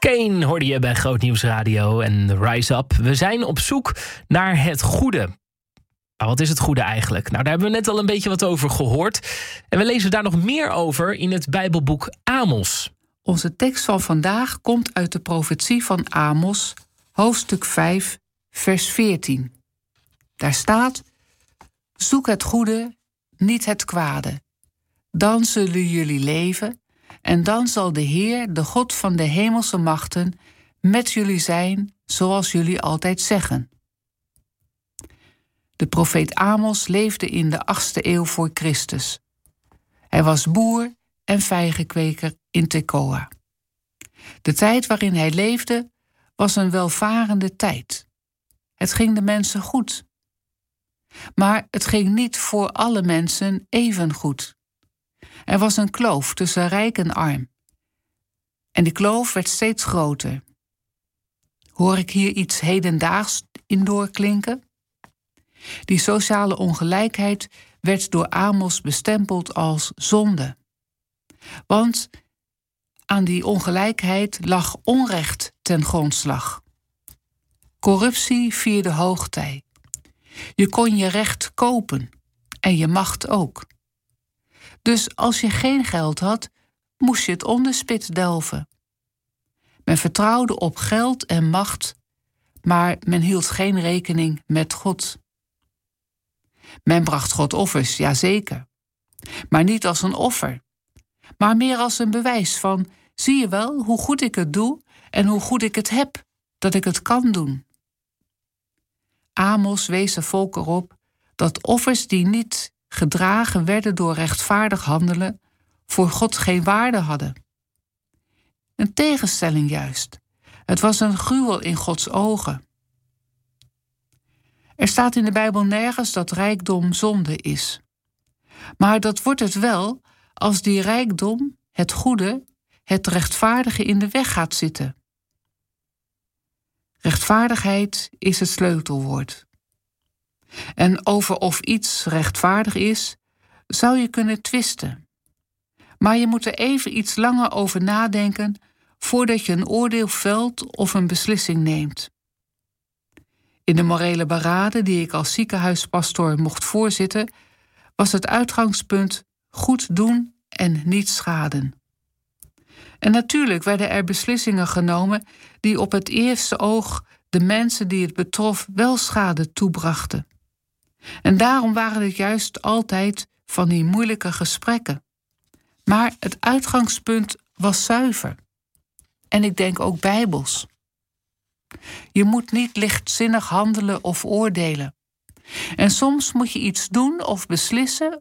Kane hoorde je bij Groot Nieuws Radio en Rise Up. We zijn op zoek naar het goede. Maar wat is het goede eigenlijk? Nou, daar hebben we net al een beetje wat over gehoord. En we lezen daar nog meer over in het Bijbelboek Amos. Onze tekst van vandaag komt uit de profetie van Amos, hoofdstuk 5, vers 14. Daar staat: zoek het goede, niet het kwade. Dan zullen jullie leven en dan zal de Heer, de God van de hemelse machten, met jullie zijn, zoals jullie altijd zeggen. De profeet Amos leefde in de 8e eeuw voor Christus. Hij was boer en vijgenkweker in Tekoa. De tijd waarin hij leefde was een welvarende tijd. Het ging de mensen goed. Maar het ging niet voor alle mensen even goed. Er was een kloof tussen rijk en arm. En die kloof werd steeds groter. Hoor ik hier iets hedendaags in doorklinken? Die sociale ongelijkheid werd door Amos bestempeld als zonde. Want aan die ongelijkheid lag onrecht ten grondslag. Corruptie vierde hoogtij. Je kon je recht kopen en je macht ook. Dus als je geen geld had, moest je het onderspit delven. Men vertrouwde op geld en macht, maar men hield geen rekening met God. Men bracht God offers, jazeker. Maar niet als een offer, maar meer als een bewijs van: zie je wel hoe goed ik het doe en hoe goed ik het heb, dat ik het kan doen. Amos wees het volk erop dat offers die niet gedragen werden door rechtvaardig handelen, voor God geen waarde hadden. Een tegenstelling juist. Het was een gruwel in Gods ogen. Er staat in de Bijbel nergens dat rijkdom zonde is. Maar dat wordt het wel als die rijkdom, het goede, het rechtvaardige in de weg gaat zitten. Rechtvaardigheid is het sleutelwoord. En over of iets rechtvaardig is, zou je kunnen twisten. Maar je moet er even iets langer over nadenken voordat je een oordeel velt of een beslissing neemt. In de morele berade die ik als ziekenhuispastoor mocht voorzitten, was het uitgangspunt goed doen en niet schaden. En natuurlijk werden er beslissingen genomen die op het eerste oog de mensen die het betrof wel schade toebrachten. En daarom waren het juist altijd van die moeilijke gesprekken. Maar het uitgangspunt was zuiver. En ik denk ook bijbels. Je moet niet lichtzinnig handelen of oordelen. En soms moet je iets doen of beslissen